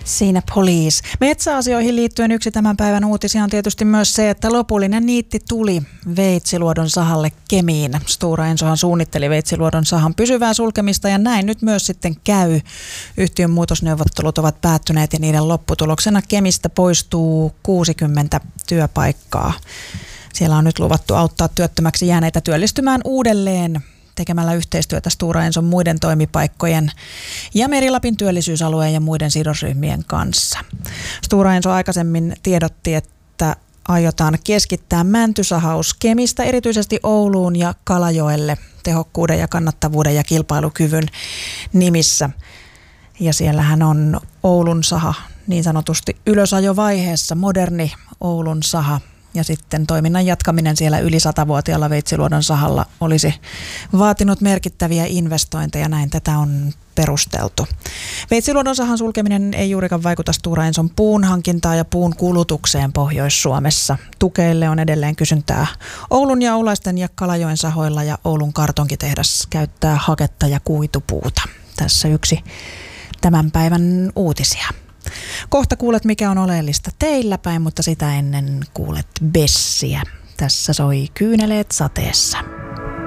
Siinä Police. Metsäasioihin liittyen yksi tämän päivän uutisia on tietysti myös se, että lopullinen niitti tuli Veitsiluodon sahalle Kemiin. Stora Ensohan suunnitteli Veitsiluodon sahan pysyvää sulkemista ja näin nyt myös sitten käy. Yhtiön muutosneuvottelut ovat päättyneet ja niiden lopputuloksena Kemistä poistuu 60 työpaikkaa. Siellä on nyt luvattu auttaa työttömäksi jääneitä työllistymään uudelleen tekemällä yhteistyötä Stora Enson muiden toimipaikkojen ja Meri-Lapin työllisyysalueen ja muiden sidosryhmien kanssa. Stora Enso aikaisemmin tiedotti, että aiotaan keskittää mäntysahaus Kemistä erityisesti Ouluun ja Kalajoelle tehokkuuden ja kannattavuuden ja kilpailukyvyn nimissä. Ja siellähän on Oulun saha niin sanotusti ylösajovaiheessa, moderni Oulun saha. Ja sitten toiminnan jatkaminen siellä yli 100-vuotiaalla Veitsiluodon sahalla olisi vaatinut merkittäviä investointeja, näin tätä on perusteltu. Veitsiluodon sahan sulkeminen ei juurikaan vaikuta Stora Enson puun hankintaan ja puun kulutukseen Pohjois-Suomessa. Tukeille on edelleen kysyntää Oulun ja Oulaisten ja Kalajoen sahoilla ja Oulun kartonkitehdas käyttää haketta ja kuitupuuta. Tässä yksi tämän päivän uutisia. Kohta kuulet, mikä on oleellista teillä päin, mutta sitä ennen kuulet Bessiä. Tässä soi Kyyneleet sateessa.